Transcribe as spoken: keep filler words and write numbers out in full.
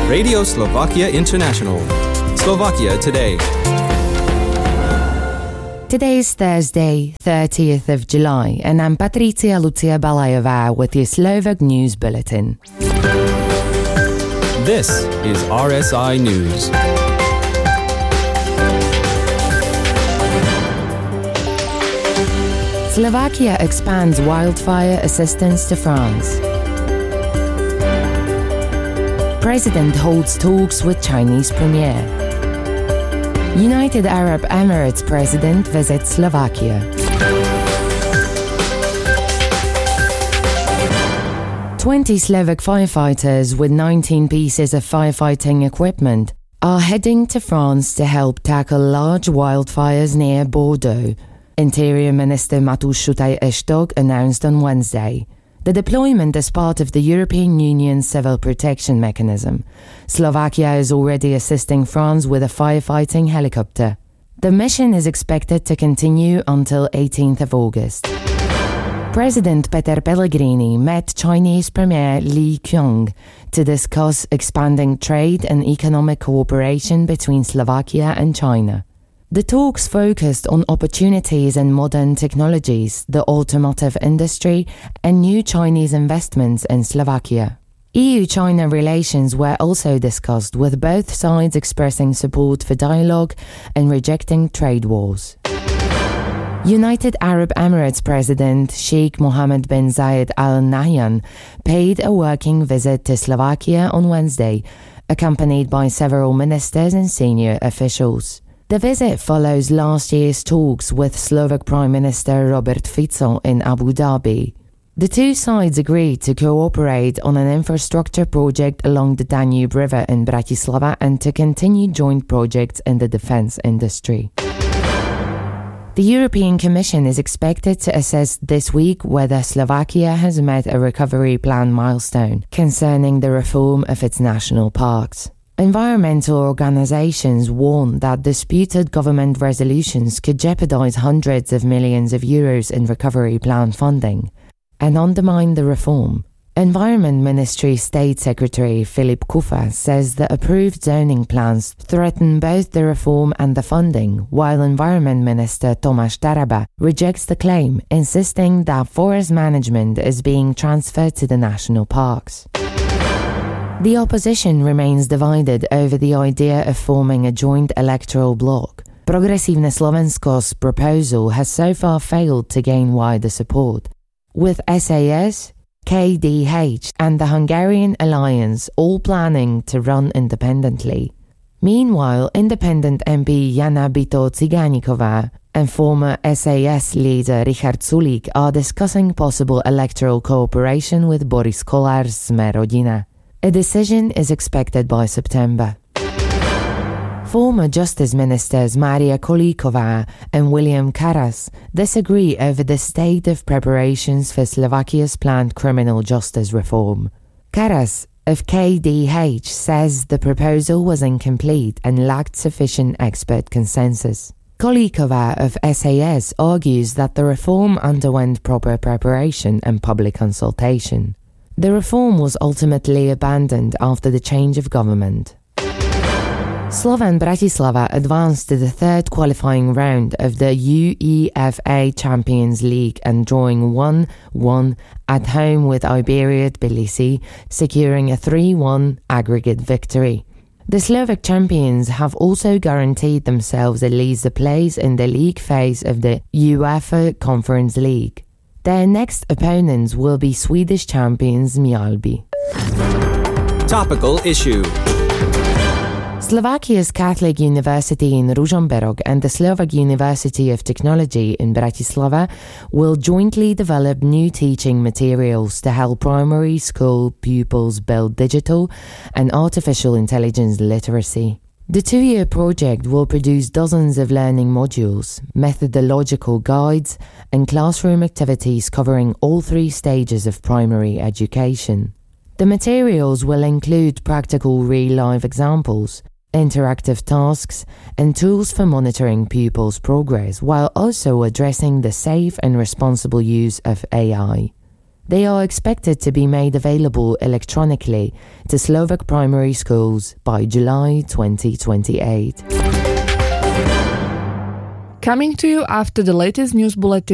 Radio Slovakia International. Slovakia Today. Today is Thursday, thirtieth of July, and I'm Patricia Lucia Balajová with your Slovak News Bulletin. This is R S I News. Slovakia expands wildfire assistance to France. President holds talks with Chinese premier. United Arab Emirates President visits Slovakia. twenty Slovak firefighters with nineteen pieces of firefighting equipment are heading to France to help tackle large wildfires near Bordeaux, Interior Minister Mateusz Szutay-Esztok announced on Wednesday. The deployment is part of the European Union Civil Protection Mechanism. Slovakia is already assisting France with a firefighting helicopter. The mission is expected to continue until eighteenth of August. President Peter Pellegrini met Chinese Premier Li Qiang to discuss expanding trade and economic cooperation between Slovakia and China. The talks focused on opportunities in modern technologies, the automotive industry, and new Chinese investments in Slovakia. E U-China relations were also discussed, with both sides expressing support for dialogue and rejecting trade wars. United Arab Emirates President Sheikh Mohammed bin Zayed Al Nahyan paid a working visit to Slovakia on Wednesday, accompanied by several ministers and senior officials. The visit follows last year's talks with Slovak Prime Minister Robert Fico in Abu Dhabi. The two sides agreed to cooperate on an infrastructure project along the Danube River in Bratislava and to continue joint projects in the defense industry. The European Commission is expected to assess this week whether Slovakia has met a recovery plan milestone concerning the reform of its national parks. Environmental organizations warn that disputed government resolutions could jeopardize hundreds of millions of euros in recovery plan funding and undermine the reform. Environment Ministry State Secretary Filip Kufa says the approved zoning plans threaten both the reform and the funding, while Environment Minister Tomáš Taraba rejects the claim, insisting that forest management is being transferred to the national parks. The opposition remains divided over the idea of forming a joint electoral bloc. Progresívne Slovensko's proposal has so far failed to gain wider support, with S A S, K D H and the Hungarian Alliance all planning to run independently. Meanwhile, independent M P Jana Bito-Cigániková and former S A S leader Richard Sulík are discussing possible electoral cooperation with Boris Kollár's Sme rodina. A decision is expected by September. Former Justice Ministers Maria Kolíková and William Karas disagree over the state of preparations for Slovakia's planned criminal justice reform. Karas of K D H says the proposal was incomplete and lacked sufficient expert consensus. Kolíková of S A S argues that the reform underwent proper preparation and public consultation. The reform was ultimately abandoned after the change of government. Slovan Bratislava advanced to the third qualifying round of the UEFA Champions League and drawing one one at home with Iberia Tbilisi, securing a three one aggregate victory. The Slovak champions have also guaranteed themselves at least a place in the league phase of the UEFA Conference League. Their next opponents will be Swedish champions Mjällby. Topical issue. Slovakia's Catholic University in Ružomberok and the Slovak University of Technology in Bratislava will jointly develop new teaching materials to help primary school pupils build digital and artificial intelligence literacy. The two-year project will produce dozens of learning modules, methodological guides, and classroom activities covering all three stages of primary education. The materials will include practical real-life examples, interactive tasks, and tools for monitoring pupils' progress, while also addressing the safe and responsible use of A I. They are expected to be made available electronically to Slovak primary schools by July twenty twenty-eight. Coming to you after the latest news bulletin